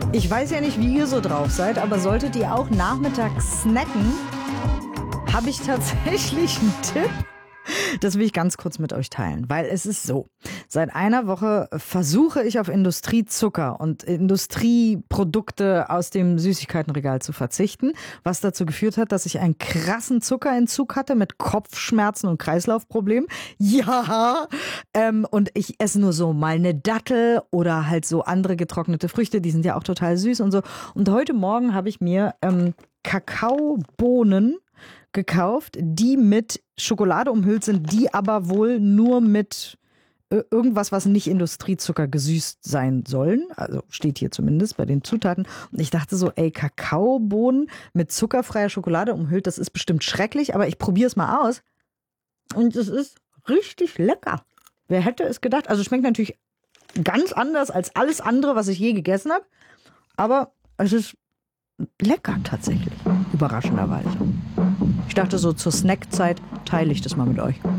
Ich weiß ja nicht, wie ihr so drauf seid, aber solltet ihr auch nachmittags snacken, habe ich tatsächlich einen Tipp. Das will ich ganz kurz mit euch teilen, weil es ist so. Seit einer Woche versuche ich auf Industriezucker und Industrieprodukte aus dem Süßigkeitenregal zu verzichten, was dazu geführt hat, dass ich einen krassen Zuckerentzug hatte mit Kopfschmerzen und Kreislaufproblemen. Ja, und ich esse nur so mal eine Dattel oder halt so andere getrocknete Früchte, die sind ja auch total süß und so. Und heute Morgen habe ich mir Kakaobohnen gekauft, die mit Schokolade umhüllt sind, die aber wohl nur mit irgendwas, was nicht Industriezucker gesüßt sein sollen. Also steht hier zumindest bei den Zutaten. Und ich dachte so, ey, Kakaobohnen mit zuckerfreier Schokolade umhüllt, das ist bestimmt schrecklich, aber ich probiere es mal aus. Und es ist richtig lecker. Wer hätte es gedacht? Also schmeckt natürlich ganz anders als alles andere, was ich je gegessen habe. Aber es ist lecker tatsächlich. Überraschenderweise. Ich dachte so, zur Snackzeit teile ich das mal mit euch.